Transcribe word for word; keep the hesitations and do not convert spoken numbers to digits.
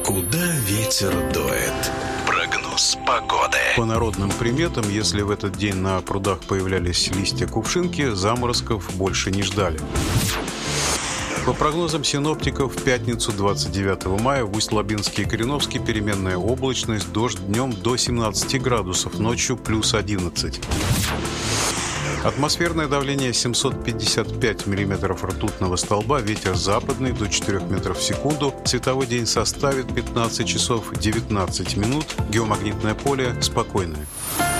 Куда ветер дует? Прогноз погоды. По народным приметам, если в этот день на прудах появлялись листья кувшинки, заморозков больше не ждали. По прогнозам синоптиков, в пятницу двадцать девятого мая в Усть-Лабинске и Кореновске переменная облачность, дождь днем до семнадцати градусов, ночью плюс одиннадцать. Атмосферное давление семьсот пятьдесят пять миллиметров ртутного столба, ветер западный до четырёх метров в секунду, световой день составит пятнадцать часов девятнадцать минут, геомагнитное поле спокойное.